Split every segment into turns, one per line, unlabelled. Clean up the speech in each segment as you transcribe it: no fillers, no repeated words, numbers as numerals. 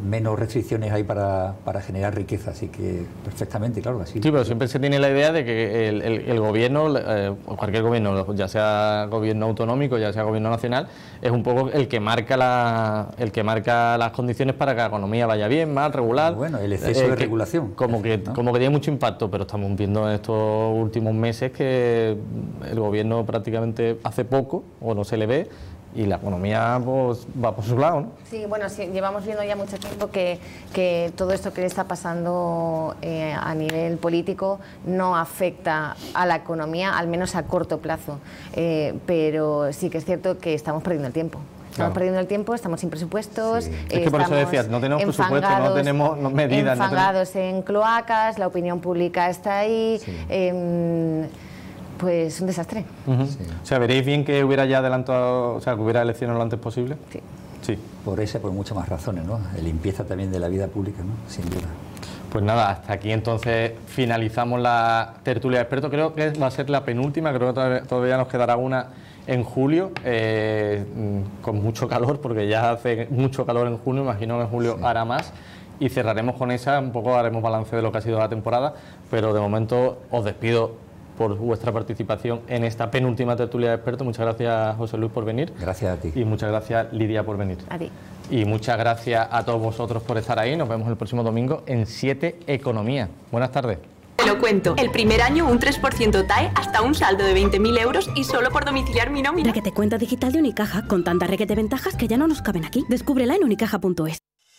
menos restricciones hay para generar riqueza, así que perfectamente, claro, así.
Sí, pero siempre se tiene la idea de que el gobierno, o cualquier gobierno, ya sea gobierno autonómico, ya sea gobierno nacional, es un poco el que marca las condiciones para que la economía vaya bien, mal, regular.
Bueno, el exceso de regulación.
Como que tiene mucho impacto, pero estamos viendo en estos últimos meses que el gobierno prácticamente hace poco, o no se le ve, y la economía pues va por su lado, ¿no?
Sí, bueno, sí, llevamos viendo ya mucho tiempo que todo esto que le está pasando a nivel político no afecta a la economía, al menos a corto plazo, pero sí que es cierto que estamos perdiendo el tiempo. Estamos perdiendo el tiempo, estamos sin presupuestos.
Sí. Es que por eso decías, no tenemos presupuesto, no tenemos medidas.
Enfangados en cloacas, la opinión pública está ahí. Sí. Pues un desastre.
Sí. O sea, ¿veréis bien que hubiera ya adelantado, o sea, que hubiera elecciones lo antes posible?
Sí.
Sí.
Por esa y por muchas más razones, ¿no? La limpieza también de la vida pública, ¿no? Sin duda.
Pues nada, hasta aquí entonces finalizamos la tertulia de expertos. Creo que va a ser la penúltima, creo que todavía nos quedará una en julio, con mucho calor, porque ya hace mucho calor en junio, imagino que en julio hará más. Y cerraremos con esa, un poco haremos balance de lo que ha sido la temporada, pero de momento os despido por vuestra participación en esta penúltima tertulia de expertos. Muchas gracias, José Luis, por venir.
Gracias a ti.
Y muchas gracias, Lidia, por venir.
A ti.
Y muchas gracias a todos vosotros por estar ahí. Nos vemos el próximo domingo en 7 Economía. Buenas tardes.
Te lo cuento. El primer año un 3% TAE hasta un saldo de 20.000 euros y solo por domiciliar mi nómina.
Requete cuenta digital de Unicaja con tantas requete ventajas que ya no nos caben aquí. Descúbrela en unicaja.es.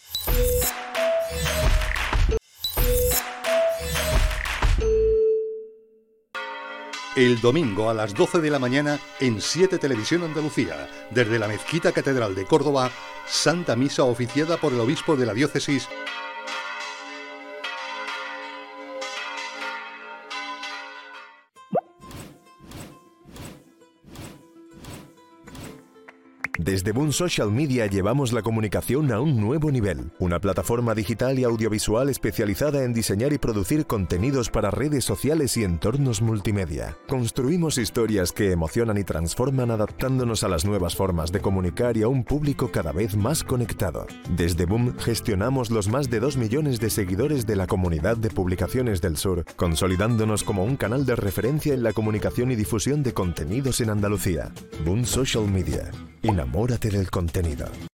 El domingo a las 12 de la mañana en 7 Televisión Andalucía, desde la Mezquita Catedral de Córdoba, Santa Misa oficiada por el obispo de la diócesis.
Desde Boom Social Media llevamos la comunicación a un nuevo nivel. Una plataforma digital y audiovisual especializada en diseñar y producir contenidos para redes sociales y entornos multimedia. Construimos historias que emocionan y transforman adaptándonos a las nuevas formas de comunicar y a un público cada vez más conectado. Desde Boom gestionamos los más de 2 millones de seguidores de la comunidad de publicaciones del sur, consolidándonos como un canal de referencia en la comunicación y difusión de contenidos en Andalucía. Boom Social Media. Enamórate del contenido.